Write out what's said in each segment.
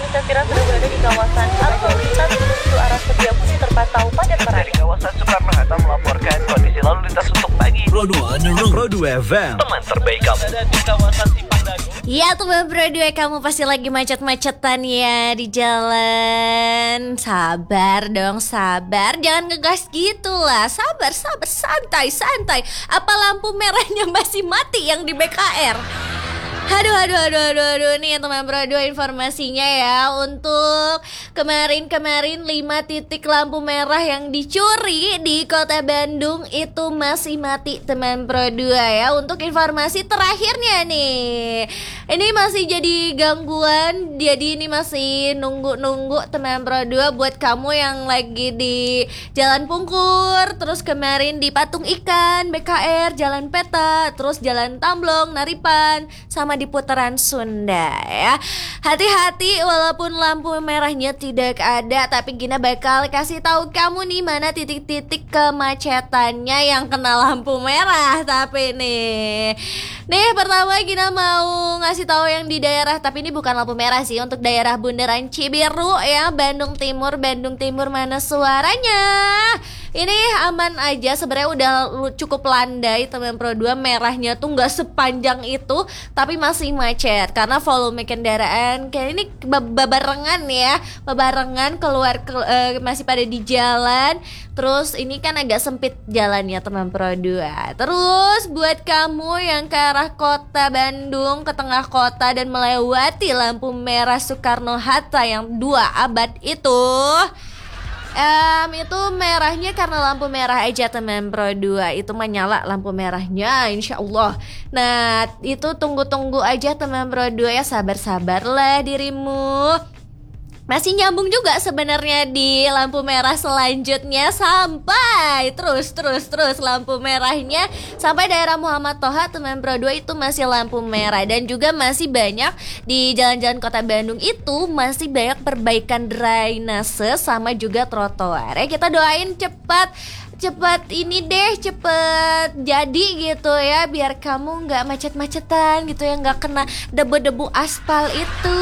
Safira sudah berada di kawasan arus lintas menuju arah Setiabudi terpantau padat parah. Dari kawasan Soekarno-Hatta melaporkan kondisi lalu lintas untuk pagi. Pro 2 FM, Teman terbaik kamu. Ada di kawasan Simpang Dago. Ya teman Pro 2, kamu pasti lagi macet-macetan ya di jalan. Sabar dong, sabar. Jangan ngegas gitu lah. Sabar, santai. Apa lampu merahnya masih mati yang di BKR? Aduh nih teman Pro 2 informasinya ya. Untuk kemarin 5 titik lampu merah yang dicuri di kota Bandung itu masih mati teman Pro 2 ya. Untuk informasi terakhirnya nih, ini masih jadi gangguan. Jadi ini masih nunggu teman Pro 2 buat kamu yang lagi di Jalan Pungkur, terus kemarin di Patung Ikan, BKR, Jalan Peta, terus Jalan Tamblong, Naripan, sama di putaran Sunda ya. Hati-hati walaupun lampu merahnya tidak ada, tapi Gina bakal kasih tahu kamu nih mana titik-titik kemacetannya yang kena lampu merah. Tapi nih pertama Gina mau ngasih tahu yang di daerah, tapi ini bukan lampu merah sih, untuk daerah Bundaran Cibiru ya, Bandung Timur mana suaranya? Ini aman aja sebenarnya, udah cukup landai teman Pro 2. Merahnya tuh nggak sepanjang itu, tapi masih macet karena volume kendaraan kayak ini babarengan keluar masih pada di jalan. Terus ini kan agak sempit jalannya teman Pro 2. Terus buat kamu yang ke arah kota Bandung, ke tengah kota dan melewati lampu merah Soekarno-Hatta yang 2 abad itu merahnya karena lampu merah aja teman Pro 2. Itu menyala lampu merahnya insya Allah. Nah itu tunggu aja teman Pro 2 ya, sabar-sabarlah dirimu. Masih nyambung juga sebenarnya di lampu merah selanjutnya, sampai terus lampu merahnya sampai daerah Muhammad Toha teman Pro 2 itu masih lampu merah. Dan juga masih banyak di jalan-jalan kota Bandung itu masih banyak perbaikan drainase sama juga trotoar ya. Kita doain cepat jadi gitu ya, biar kamu nggak macet-macetan gitu ya, nggak kena debu-debu aspal itu.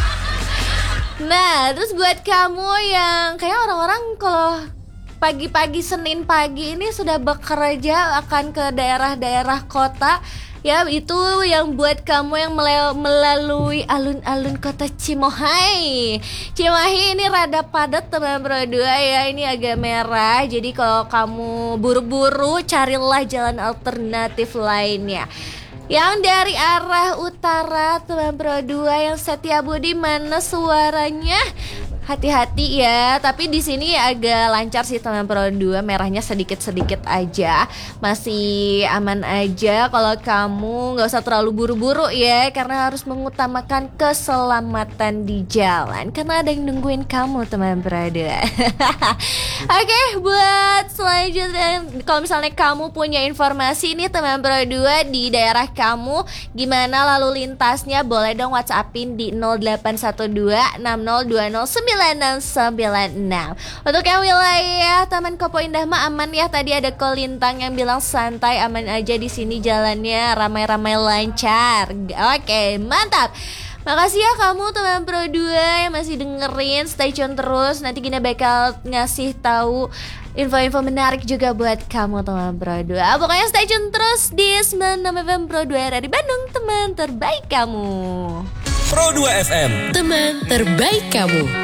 Nah, terus buat kamu yang kayak orang-orang kalau pagi-pagi Senin pagi ini sudah bekerja akan ke daerah-daerah kota ya, itu yang buat kamu yang melalui alun-alun kota Cimahi ini rada padat teman Pro 2 ya. Ini agak merah, jadi kalau kamu buru-buru carilah jalan alternatif lainnya. Yang dari arah utara teman Pro 2 yang Setiabudi mana suaranya? Hati-hati ya, tapi di sini agak lancar sih teman Pro 2, merahnya sedikit-sedikit aja, masih aman aja. Kalau kamu nggak usah terlalu buru-buru ya, karena harus mengutamakan keselamatan di jalan, karena ada yang nungguin kamu teman Pro 2. Oke, buat selanjutnya, kalau misalnya kamu punya informasi nih teman Pro 2 di daerah kamu, gimana lalu lintasnya, boleh dong WhatsAppin di 0812 6020 9696. Untuk yang wilayah Taman Kopo Indah mah aman ya. Tadi ada Kolintang yang bilang santai, aman aja di sini jalannya, ramai-ramai lancar. Oke, mantap. Makasih ya kamu teman Pro 2 yang masih dengerin, stay tune terus. Nanti Gina bakal ngasih tahu info-info menarik juga buat kamu teman Pro 2. Pokoknya stay tune terus di 96 FM Pro 2 dari Bandung, teman terbaik kamu. Pro 2 FM, Teman terbaik kamu.